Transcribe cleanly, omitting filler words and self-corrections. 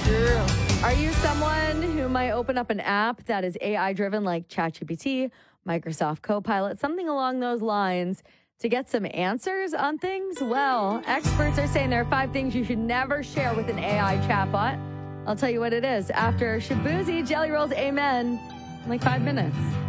true. Are you someone who might open up an app that is AI driven like ChatGPT, Microsoft Copilot, something along those lines to get some answers on things? Well, experts are saying there are 5 things you should never share with an AI chatbot. I'll tell you what it is after Shabuzi Jelly Rolls Amen in like 5 minutes.